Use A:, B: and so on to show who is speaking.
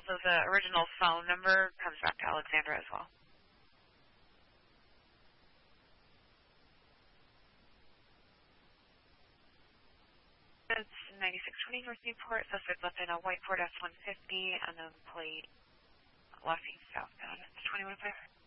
A: So the original phone number comes back to Alexandra as well. It's 9620 North Newport. Suspect left in a white Ford F-150 and then plate Lafayette southbound. It's 2105.